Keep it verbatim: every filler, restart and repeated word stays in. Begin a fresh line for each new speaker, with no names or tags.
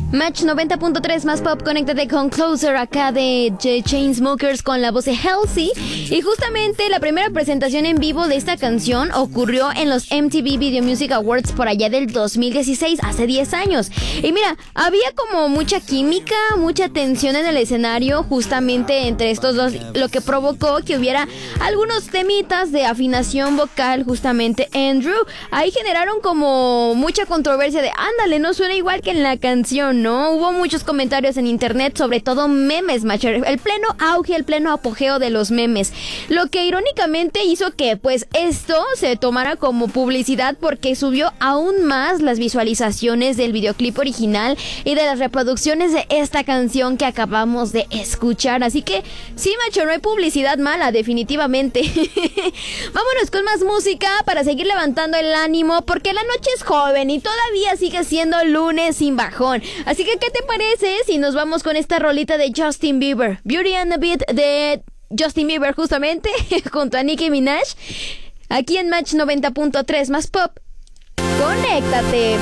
Match noventa punto tres más pop, conéctate con Closer acá de The Chainsmokers con la voz de Halsey. Y justamente la primera presentación en vivo de esta canción ocurrió en los M T V Video Music Awards por allá del dos mil dieciséis, hace diez años. Y mira, había como mucha química, mucha tensión en el escenario justamente entre estos dos, lo que provocó que hubiera algunos temitas de afinación vocal justamente en Drew. Ahí generaron como mucha controversia de, ándale, no suena igual que en la canción, ¿no? Hubo muchos comentarios en internet, sobre todo memes, macho, el pleno auge, el pleno apogeo de los memes, lo que irónicamente hizo que pues esto se tomara como publicidad porque subió aún más las visualizaciones del videoclip original y de las reproducciones de esta canción que acabamos de escuchar. Así que sí, macho, no hay publicidad mala, definitivamente. Vámonos con más música para seguir levantando el ánimo, porque la noche es joven y todavía sigue siendo lunes sin bajón. Así que, ¿qué te parece si nos vamos con esta rolita de Justin Bieber? Beauty and the Beat de Justin Bieber, justamente, junto a Nicki Minaj. Aquí en Match noventa punto tres más pop. ¡Conéctate!